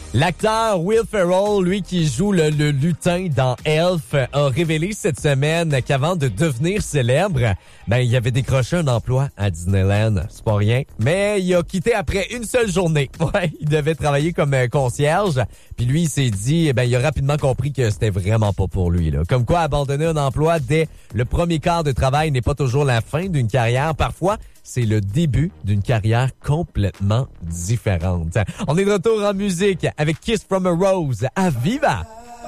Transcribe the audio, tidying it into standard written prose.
L'acteur Will Ferrell, lui qui joue le lutin dans Elf, a révélé cette semaine qu'avant de devenir célèbre, il avait décroché un emploi à Disneyland. C'est pas rien. Mais il a quitté après une seule journée. Ouais, il devait travailler comme concierge. Puis lui, il s'est dit, il a rapidement compris que c'était vraiment pas pour lui, là. Comme quoi, abandonner un emploi dès le premier quart de travail n'est pas toujours la fin d'une carrière. Parfois, c'est le début d'une carrière complètement différente. On est de retour en musique avec Kiss from a Rose à Viva!